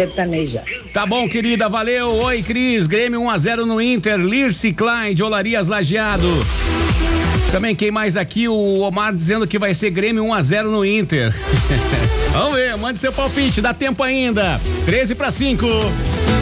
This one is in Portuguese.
sertaneja. Tá bom, querida, valeu. Oi, Cris, Grêmio 1-0 no Inter, Lirce Klein de Olarias Lajeado. Também quem mais aqui? O Omar dizendo que vai ser Grêmio 1-0 no Inter. Vamos ver, mande seu palpite, dá tempo ainda. 13 para 5.